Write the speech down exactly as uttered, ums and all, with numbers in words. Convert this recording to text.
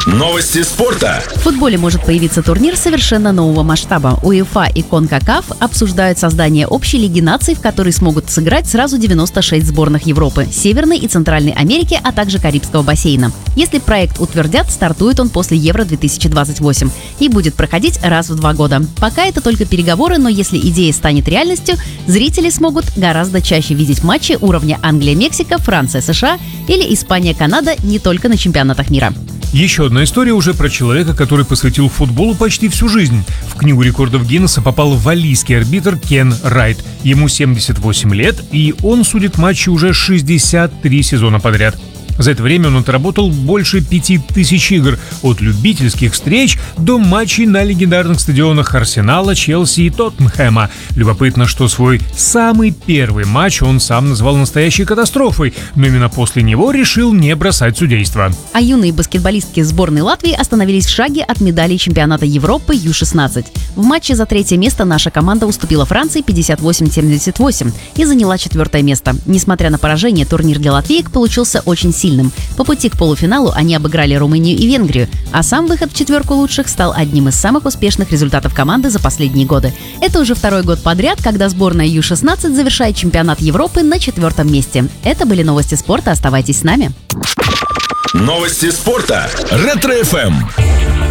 Новости спорта. В футболе может появиться турнир совершенно нового масштаба. УЕФА и Конкакаф обсуждают создание общей лиги наций, в которой смогут сыграть сразу девяносто шесть сборных Европы, Северной и Центральной Америки, а также Карибского бассейна. Если проект утвердят, стартует он после Евро две тысячи двадцать восемь и будет проходить раз в два года. Пока это только переговоры, но если идея станет реальностью, зрители смогут гораздо чаще видеть матчи уровня Англия-Мексика, Франция-США или Испания-Канада не только на чемпионатах мира. Еще одна история уже про человека, который посвятил футболу почти всю жизнь. В книгу рекордов Гиннесса попал валлийский арбитр Кен Райт. Ему семьдесят восемь лет, и он судит матчи уже шестьдесят три сезона подряд. За это время он отработал больше пяти тысяч игр, от любительских встреч до матчей на легендарных стадионах Арсенала, Челси и Тоттенхэма. Любопытно, что свой самый первый матч он сам назвал настоящей катастрофой, но именно после него решил не бросать судейство. А юные баскетболистки сборной Латвии остановились в шаге от медалей чемпионата Европы ю шестнадцать. В матче за третье место наша команда уступила Франции пятьдесят восемь семьдесят восемь и заняла четвертое место. Несмотря на поражение, турнир для латвиек получился очень сильным. По пути к полуфиналу они обыграли Румынию и Венгрию, а сам выход в четверку лучших стал одним из самых успешных результатов команды за последние годы. Это уже второй год подряд, когда сборная ю шестнадцать завершает чемпионат Европы на четвертом месте. Это были новости спорта. Оставайтесь с нами. Новости спорта. Ретро-эф эм.